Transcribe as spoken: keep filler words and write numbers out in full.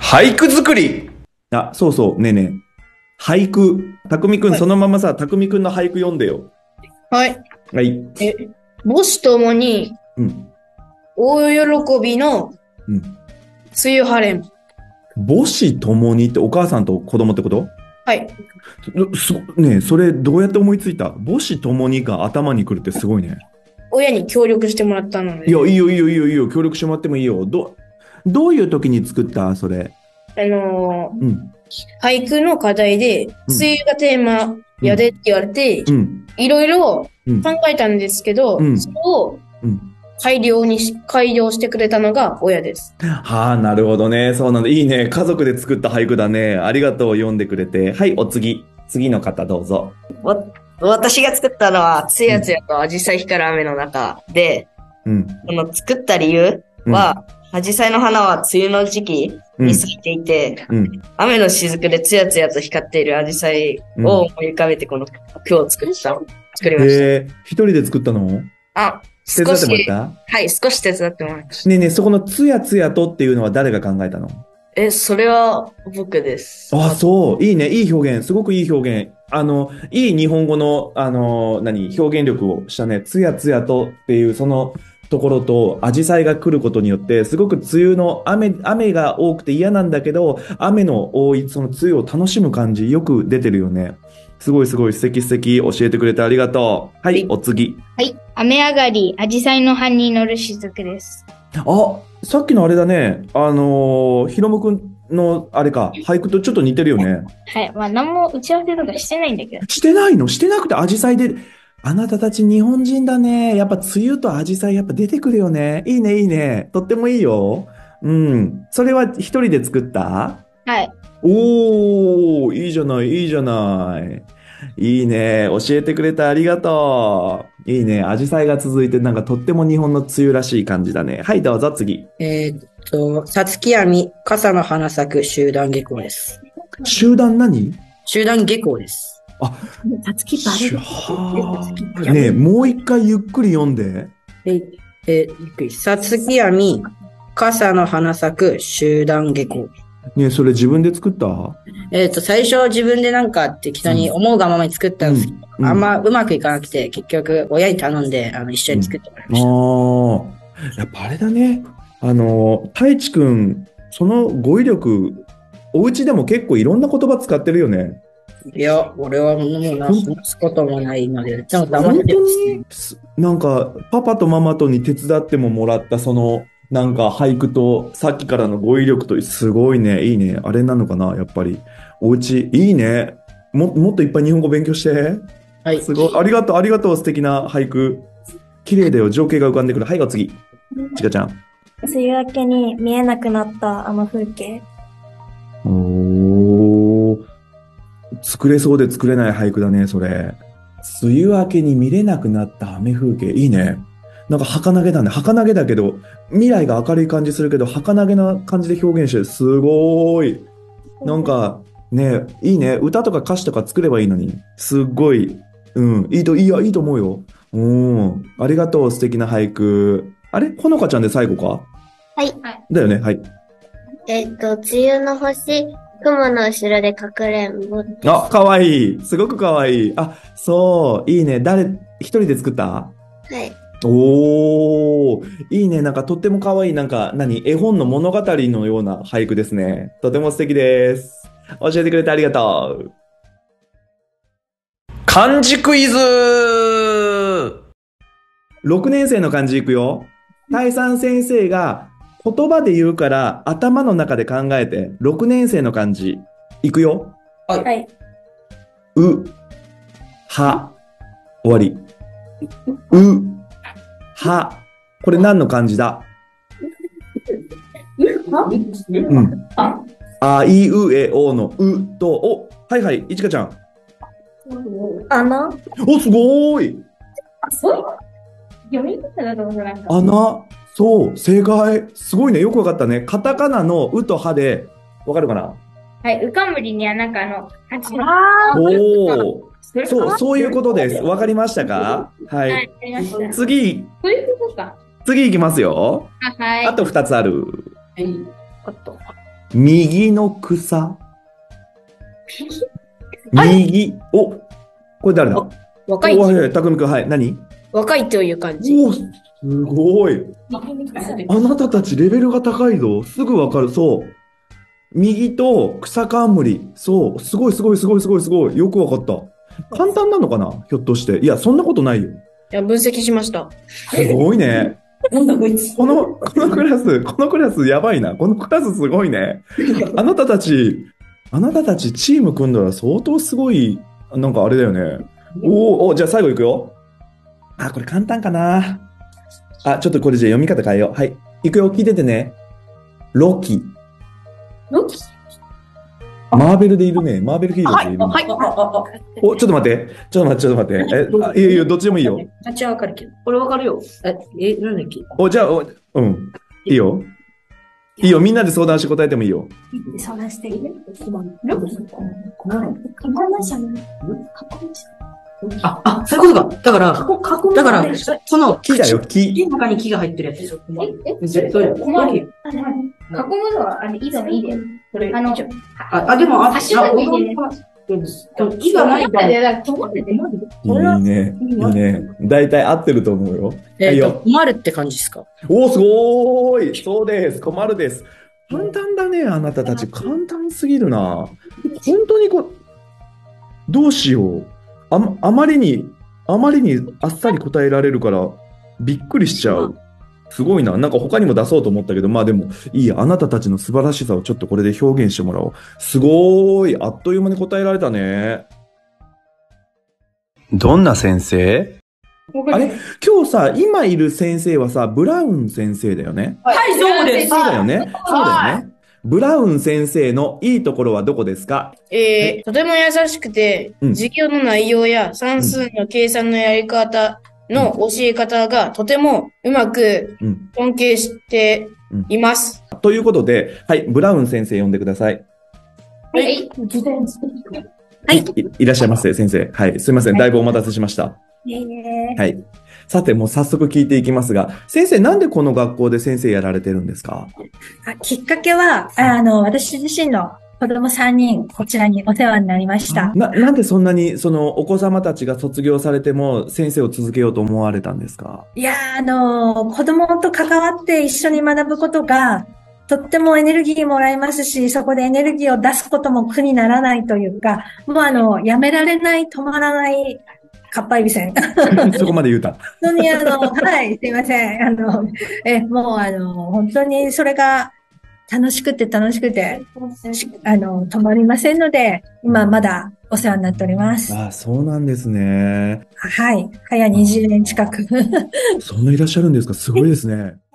俳句作り。 あ、そうそう、ねえねえ。俳句。たくみくん、 はい。 そのままさ、たくみくんの俳句読んでよ。 はい。 はい。 え、母子ともにうん。 大喜びのうん。 梅雨晴れ。 母子ともにってお母さんと子供ってこと？ はい。 すごねえ、それどうやって思いついた？母子ともにが頭に来るってすごいね。 親に協力してもらったのいや、 で、 いいよいいよいいよいいよ。協力してもらってもいいよ。ど、どういう時に作ったそれ？ あのーうん。 俳句の課題で、 うん。 梅雨がテーマやでって言われて、 うん。 いろいろうん。 考えたんですけうど、それん。 をうん。 改良にし、改良してくれたのが親です。 はあ、なるほどね。そうなんだ。いいね。家族で作った俳句だね。ありがとう。読んでくれて。はい、お次。次の方どうぞ。 わ、私が作ったのは、つうん。 やつやとアジサイ光る雨の中で、 うん。 この作った理由うん。 は、アジサイの花は梅雨の時期うん。 に咲いていて、 うん。 雨の雫でつやつやと光っているアジサイうん。 を思い浮かべてこの句を作った、作りました。 へえ、一人で作ったの？ あ、 手伝ってもらっ少し、 た？ はい、少し手伝ってもらいました。 ねえねえ、そこのつやつやとっていうのは誰が考えたの？ え、それは僕です。 あ、 わ、 そう。いいね。いい表現。すごくいい表現。あの、いい日本語の、あの、何、表現力をしたね。つやつやとっていう、そのところと、アジサイが来ることによって、すごく梅雨の雨、雨が多くて嫌なんだけど、雨の多い、その梅雨を楽しむ感じ、よく出てるよね。すごいすごい素敵素敵。教えてくれてありがとう。はい、 はい、 お次。 はい。雨上がり、紫陽花の葉に乗る雫です。 あ、さっきのあれだね。あのー、ひろむくんの、あれか、俳句とちょっと似てるよね。 はい。まあ、何も打ち合わせとかしてないんだけど。 してないの？してなくてアジサイで、あなたたち日本人だね。やっぱ梅雨とアジサイやっぱ出てくるよね。いいね、いいね。とってもいいよ。うん。それは一人で作った？ はい。 おー、いいじゃない、いいじゃない。いいね。教えてくれてありがとう。いいね。アジサイが続いてなんかとっても日本の梅雨らしい感じだね。はい、どうぞ次。 えーっと、さつきやみ、傘の花咲く集団下校です。 集団何？ 集団下校です。 あ、 さつきバレしゅる。 はーねえ、もう一回ゆっくり読んで。 え、えー、ゆっくり。さつきやみ、傘の花咲く集団下校。 ねえ、それ自分で作った？ えーっと、最初自分でなんか適当にうん。 思うがままに作っうたんですけど、 ん。うあんん。 まうまくいかなくて、結局親に頼んで、あの、一緒うん。 に作ってもらいました。 ああ、やっぱあれだね。あの、太一くん、その語彙力、お家でも結構いろんな言葉使ってるよね。 いや、俺はもうな、 ほん、 話すこともないので、ちょっと黙っ本当てますね。 に、すなんか、パパとママとに手伝ってももらったその、なんか俳句と、さっきからの語彙力と、すごいね、いいね。あれなのかな、やっぱり。お家、いいね。も、もっといっぱい日本語勉強して。 はい。 すごい。ありがとう、ありがとう、素敵な俳句。綺麗だよ、情景が浮かんでくる。はい、お次。ちかちゃん。 梅雨明けに見えなくなったあの風景。 おー。作れそうで作れない俳句だね、それ。梅雨明けに見れなくなった雨風景。いいね。なんか儚げだね。儚げだけど、未来が明るい感じするけど、儚げな感じで表現してる。すごーい。なんか、ね、いいね。歌とか歌詞とか作ればいいのに。すっごい。うん。いいと、いいよ、いいと思うよ。うん。ありがとう、素敵な俳句。あれほのかちゃんで最後か？ はい。 だよね、はい。 えっと、梅雨の星、雲の後ろでかくれんぼであ、 す。 かわいい。すごくかわいい。あ、そう。いいね。誰、一人で作った？ はい。 おー。いいね。なんかとってもかわいい。なんか、何絵本の物語のような俳句ですね。とても素敵です。教えてくれてありがとう。 漢字クイズ。 ろくねん生の漢字いくよ。大三先生が言葉で言うから頭の中で考えて、ろくねん生の漢字いくよ。 はい。 はい。 う、は、終わり。う、は、これ何の漢字だ？うん。あいうえおのうと、お、はいはい、いちかちゃん。 穴。 お、すごーい。 あ、そう読み方だと思う、なんか。 穴、そう、正解。すごいね、よくわかったね。カタカナのうとはで、わかるかな？ はい、うかんむりにはなんかあの、八の、 あおー。 それかそう、そういうことです。わかりましたか？ははい、 い。 わかりました。 次、 そういうことか。 次いきますよ。 あ、はい。 あとふたつある。 はい。あと、 右の草。右。お、これ誰だ？ 若いお、はいはい、たくみくん、はい。何？ 若いという感じ。 お、すごい。あなたたちレベルが高いぞ。すぐわかる。そう。右と草冠。そう。すごいすごいすごいすごいすごい。よくわかった。簡単なのかな？ひょっとして。いや、そんなことないよ。 いや、分析しました。 すごいね。この、このクラス、このクラスやばいな。このクラスすごいね。あなたたち、あなたたちチーム組んだら相当すごい、なんかあれだよね。おーおー、じゃあ最後いくよ。あ、これ簡単かな。あ、ちょっとこれじゃあ読み方変えよう。はい。いくよ、聞いててね。ロキ。 ロキマーベルでいるね。マーベルヒーローでいるね。 はい。 お、ちょっと待って。ちょっと待って、ちょっと待って。え、あいいよいいよ、どっちでもいいよ。 あっちはわかるけど。これわかるよ。え、え、なんだっけ？ お、じゃあ、おうん。いいよ。いいよ、みんなで相談して答えてもいいよ。 相談してる。 あ、あ、そういうことか。だから、だから、その、 木だよ、木。 木の中に木が入ってるやつでしょ。 えそうよ。 困る。囲むのは、あれ、いいのいいで。あの、 あ、あ、でも、あ、 ハッシュタグいいね。 木がないと。 いや、だから困ってて。 いいね。いいね。だいたい合ってると思うよ。 えっと、 はいよ。 困るって感じですか？ おー、すごーい。そうです。困るです。簡単だね、あなたたち。簡単すぎるな。本当にこう、どうしよう。あま、あまりに、あまりにあっさり答えられるから、びっくりしちゃう。すごいな。なんか他にも出そうと思ったけど、まあでも、いいや。あなたたちの素晴らしさをちょっとこれで表現してもらおう。すごーい。あっという間に答えられたね。どんな先生？あれ今日さ、今いる先生はさ、ブラウン先生だよね。 はい、そうです。 そうだよね。そうだよね。ブラウン先生のいいところはどこですか？ えー、とても優しくて、 うん授業の内容や算数の計算のやり方の教え方がとてもうまくうん。 尊敬しています。 ということで、はい、ブラウン先生呼んでください。 はい。 はい。い、いらっしゃいませ、先生。はい。すいません。だいぶお待たせしました。はい。さて、もう早速聞いていきますが、先生、なんでこの学校で先生やられてるんですか？ あきっかけは、あの、私自身の子供さんにん、こちらにお世話になりました。 な、なんでそんなに、その、お子様たちが卒業されても、先生を続けようと思われたんですか？ いやー、あの、子供と関わって一緒に学ぶことが、とってもエネルギーもらえますし、そこでエネルギーを出すことも苦にならないというか、もうあの、やめられない、止まらない、かっぱえびせん。 そこまで言うた。 本当にあの、はい、すいません。あの、え、もうあの、本当にそれが楽しくて楽しくて、あの、止まりませんので、今まだお世話になっております。 ああ、そうなんですね。 はい。早にじゅうねん近く。 そんないらっしゃるんですか？すごいですね。